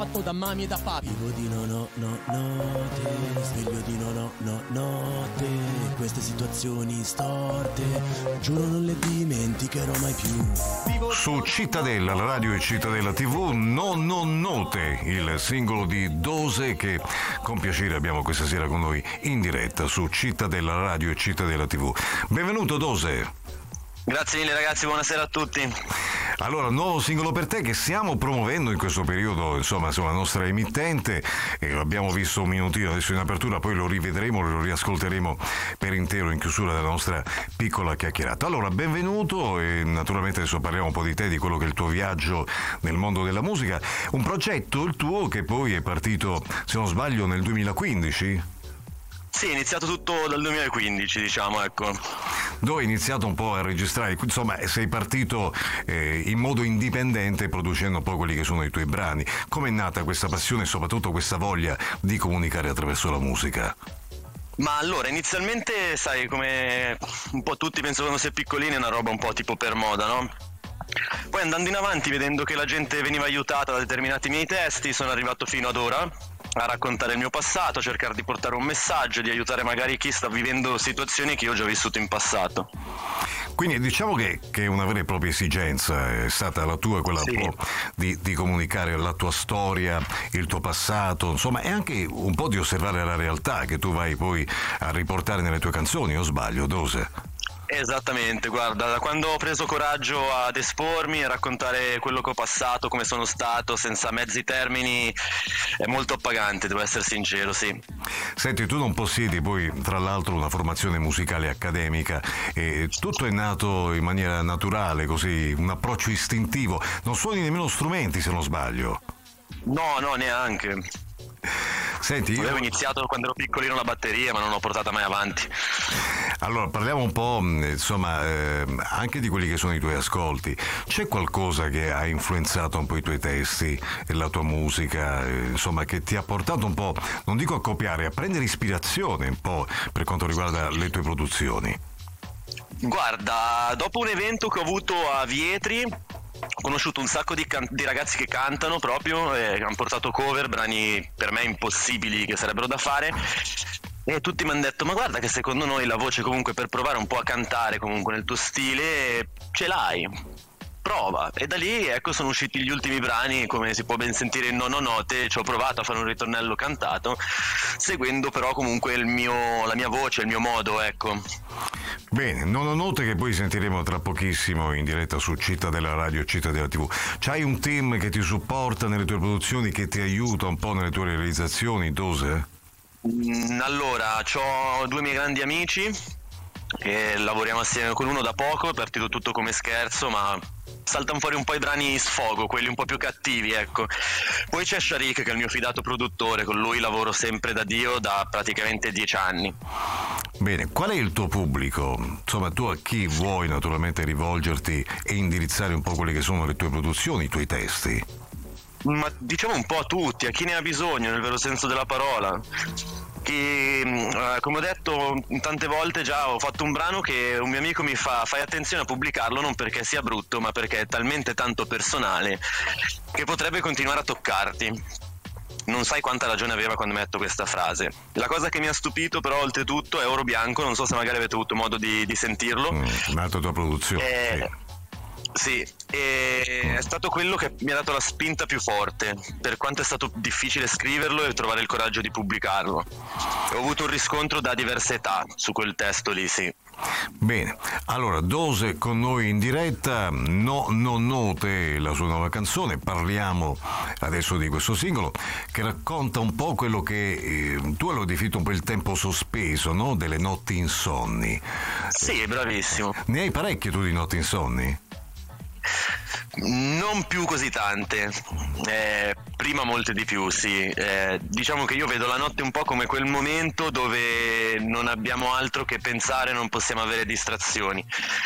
fatto da mami e da papi. Vivo di notte, sveglio di notte. Queste situazioni storte, giuro non le dimenticherò mai più. Su Cittadella, la radio e Cittadella TV, Note, il singolo di Dose che con piacere abbiamo questa sera con noi in diretta su Cittadella, la radio e Cittadella TV. Benvenuto Dose. Grazie mille ragazzi, buonasera a tutti. Allora, nuovo singolo per te che stiamo promuovendo in questo periodo, insomma, sulla nostra emittente, e lo abbiamo visto un minutino adesso in apertura, poi lo rivedremo, lo riascolteremo per intero in chiusura della nostra piccola chiacchierata. Allora, benvenuto e naturalmente adesso parliamo un po' di te, di quello che è il tuo viaggio nel mondo della musica, un progetto il tuo che poi è partito, se non sbaglio, nel 2015? Sì, è iniziato tutto dal 2015, diciamo, ecco. Dove hai iniziato un po' a registrare, insomma sei partito in modo indipendente producendo un po' quelli che sono i tuoi brani. Com'è nata questa passione e soprattutto questa voglia di comunicare attraverso la musica? Ma allora, inizialmente, sai, come un po' tutti penso quando si è piccolini, è una roba un po' tipo per moda, no? Poi andando in avanti, vedendo che la gente veniva aiutata da determinati miei testi, sono arrivato fino ad ora a raccontare il mio passato, a cercare di portare un messaggio, di aiutare magari chi sta vivendo situazioni che io ho già vissuto in passato. Quindi diciamo che è una vera e propria esigenza, è stata la tua, quella sì, un po' di comunicare la tua storia, il tuo passato, insomma, e anche un po' di osservare la realtà che tu vai poi a riportare nelle tue canzoni, o sbaglio, Dose? Esattamente, guarda, da quando ho preso coraggio ad espormi, a raccontare quello che ho passato, come sono stato, senza mezzi termini, è molto appagante, devo essere sincero, sì. Senti, tu non possiedi poi, tra l'altro, una formazione musicale accademica, e tutto è nato in maniera naturale, così, un approccio istintivo, non suoni nemmeno strumenti se non sbaglio. No, neanche. Senti, Avevo iniziato quando ero piccolino la batteria, ma non l'ho portata mai avanti. Allora, parliamo un po', insomma, anche di quelli che sono i tuoi ascolti. C'è qualcosa che ha influenzato un po' i tuoi testi e la tua musica, insomma, che ti ha portato un po', non dico a copiare, a prendere ispirazione un po' per quanto riguarda le tue produzioni? Guarda, dopo un evento che ho avuto a Vietri, ho conosciuto un sacco di ragazzi che cantano proprio, che hanno portato cover, brani per me impossibili che sarebbero da fare, e tutti mi hanno detto: ma guarda che secondo noi la voce comunque per provare un po' a cantare comunque nel tuo stile ce l'hai, prova. E da lì, ecco, sono usciti gli ultimi brani, come si può ben sentire in Note. Ci ho provato a fare un ritornello cantato, seguendo però comunque la mia voce, il mio modo, ecco. Bene, Note che poi sentiremo tra pochissimo in diretta su Cittadella Radio e Cittadella TV. C'hai un team che ti supporta nelle tue produzioni, che ti aiuta un po' nelle tue realizzazioni, Dose? Allora, ho due miei grandi amici e lavoriamo assieme, con uno da poco, è partito tutto come scherzo, ma saltano fuori un po' i brani sfogo, quelli un po' più cattivi, ecco. Poi c'è Sharik, che è il mio fidato produttore, con lui lavoro sempre da Dio da praticamente 10 anni. Bene, qual è il tuo pubblico? Insomma, tu a chi vuoi naturalmente rivolgerti e indirizzare un po' quelle che sono le tue produzioni, i tuoi testi? Ma diciamo un po' a tutti, a chi ne ha bisogno, nel vero senso della parola. Che, come ho detto tante volte già, ho fatto un brano che un mio amico mi fa: fai attenzione a pubblicarlo, non perché sia brutto, ma perché è talmente tanto personale che potrebbe continuare a toccarti. Non sai quanta ragione aveva quando mi ha detto questa frase. La cosa che mi ha stupito però oltretutto è Oro Bianco, non so se magari avete avuto modo di sentirlo. Un'altra tua produzione. Sì, è stato quello che mi ha dato la spinta più forte, per quanto è stato difficile scriverlo e trovare il coraggio di pubblicarlo. Ho avuto un riscontro da diverse età su quel testo lì, sì. Bene, allora Dose con noi in diretta, Note, la sua nuova canzone. Parliamo adesso di questo singolo che racconta un po' quello che tu l'hai definito un po' il tempo sospeso, no? Delle notti insonni. Sì, bravissimo. Ne hai parecchie tu di notti insonni? Non più così tante, prima molte di più, sì. Diciamo che io vedo la notte un po' come quel momento dove non abbiamo altro che pensare, non possiamo avere distrazioni.